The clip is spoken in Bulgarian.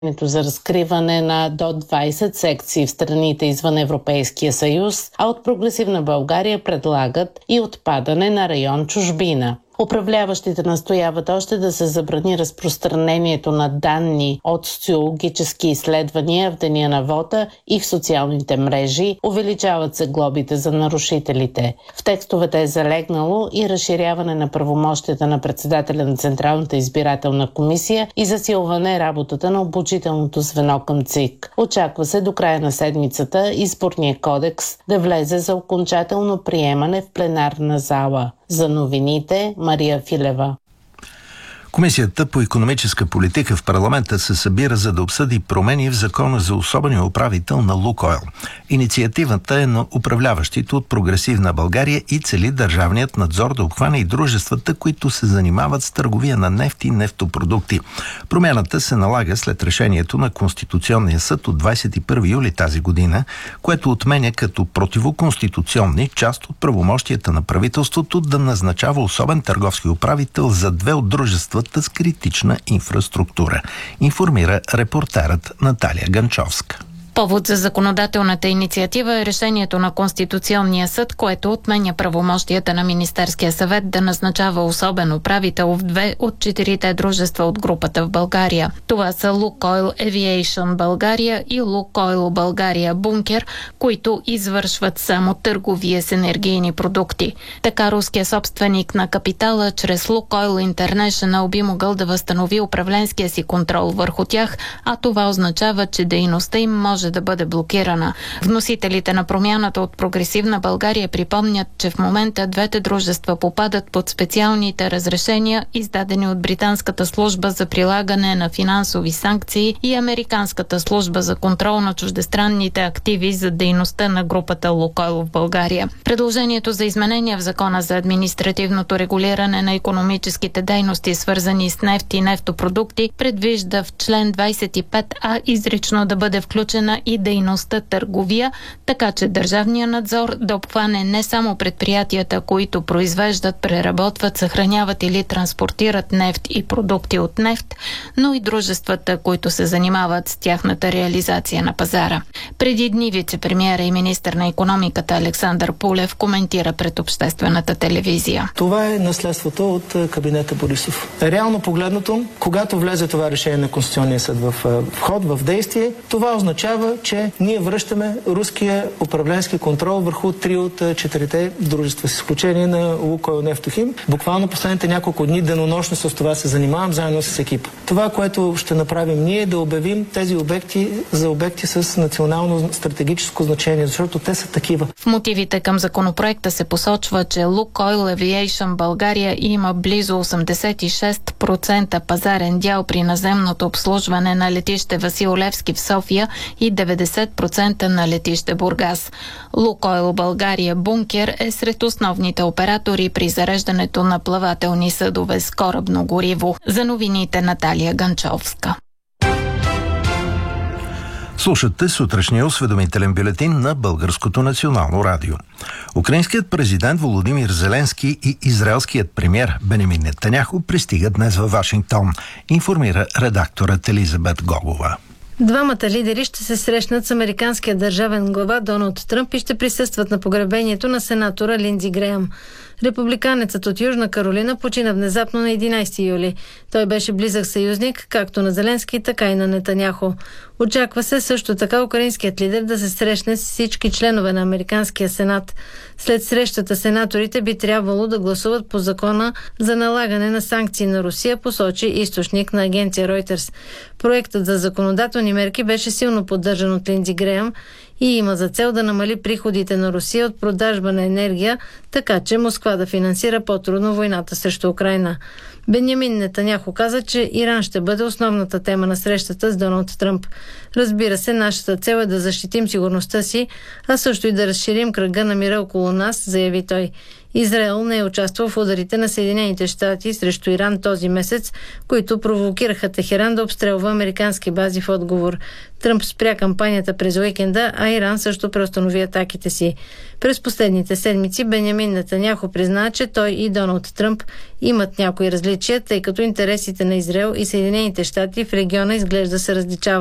за разкриване на до 20 секции в страните извън Европейския съюз, а от Прогресивна България предлагат и отпадане на район чужбина. Управляващите настояват още да се забрани разпространението на данни от социологически изследвания в деня на вота и в социалните мрежи, увеличават се глобите за нарушителите. В текстовете е залегнало и разширяване на правомощията на председателя на Централната избирателна комисия и засилване работата на обучителното звено към ЦИК. Очаква се до края на седмицата изборния кодекс да влезе за окончателно приемане в пленарна зала. За новините Мария Филева. Комисията по икономическа политика в парламента се събира, за да обсъди промени в закона за особения управител на Лукойл. Инициативата е на управляващите от Прогресивна България и цели държавният надзор да обхване и дружествата, които се занимават с търговия на нефт и нефтопродукти. Промяната се налага след решението на Конституционния съд от 21 юли тази година, което отменя като противоконституционни част от правомощията на правителството да назначава особен търговски управител за две от дружествата с критична инфраструктура, информира репортерът Наталия Ганчовска. Повод за законодателната инициатива е решението на Конституционния съд, което отменя правомощията на Министерския съвет да назначава особен управител в две от 4 дружества от групата в България. Това са Лукойл Авиейшън България и Лукойл България Бункер, които извършват само търговия с енергийни продукти. Така руският собственик на капитала чрез Лукойл Интернешънъл би могъл да възстанови управленския си контрол върху тях, а това означава, че дейността им може да бъде блокирана. Вносителите на промяната от Прогресивна България припомнят, че в момента двете дружества попадат под специалните разрешения, издадени от Британската служба за прилагане на финансови санкции и Американската служба за контрол на чуждестранните активи за дейността на групата Лукойл в България. Предложението за изменения в Закона за административното регулиране на икономическите дейности, свързани с нефт и нефтопродукти, предвижда в член 25а изрично да бъде включена и дейността търговия, така че държавният надзор да обхване не само предприятията, които произвеждат, преработват, съхраняват или транспортират нефт и продукти от нефт, но и дружествата, които се занимават с тяхната реализация на пазара. Преди дни вице-премиера и министър на икономиката Александър Пулев коментира пред обществената телевизия. Това е наследството от кабинета Борисов. Реално погледнато, когато влезе това решение на Конституционния съд в ход, в действие, това означава, че ние връщаме руския управленски контрол върху 3 от 4 дружества, с изключение на Лукойл Нефтохим. Буквално последните няколко дни денонощно с това се занимавам заедно с екипа. Това, което ще направим ние, е да обявим тези обекти за обекти с национално стратегическо значение, защото те са такива. В мотивите към законопроекта се посочва, че Лукойл Авиейшън България има близо 86% пазарен дял при наземното обслужване на летище Васил Левски в София и 90% на летище Бургас. Лукойл България Бункер е сред основните оператори при зареждането на плавателни съдове с корабно гориво. За новините Наталия Ганчовска. Слушате сутрешния осведомителен бюлетин на Българското национално радио. Украинският президент Володимир Зеленски и израелският премиер Бенямин Нетаняху пристигат днес във Вашингтон, информира редакторът Елизабет Гогова. Двамата лидери ще се срещнат с американския държавен глава Доналд Тръмп и ще присъстват на погребението на сенатора Линдзи Греъм. Републиканецът от Южна Каролина почина внезапно на 11 юли. Той беше близък съюзник както на Зеленски, така и на Нетаняху. Очаква се също така украинският лидер да се срещне с всички членове на Американския сенат. След срещата сенаторите би трябвало да гласуват по закона за налагане на санкции на Русия, посочи източник на агенция Reuters. Проектът за законодателни мерки беше силно поддържан от Линдзи Греъм и има за цел да намали приходите на Русия от продажба на енергия, така че Москва да финансира по-трудно войната срещу Украйна. Бенямин Нетаняху каза, че Иран ще бъде основната тема на срещата с Доналд Тръмп. Разбира се, нашата цел е да защитим сигурността си, а също и да разширим кръга на мира около нас, заяви той. Израел не е участвал в ударите на Съединените щати срещу Иран този месец, които провокираха Техеран да обстрелва американски бази в отговор. Тръмп спря кампанията през уикенда, а Иран също преустанови атаките си. През последните седмици Бенямин Нетаняху призна, че той и Доналд Тръмп имат някои различия, тъй като интересите на Израел и Съединените щати в региона изглежда се различават.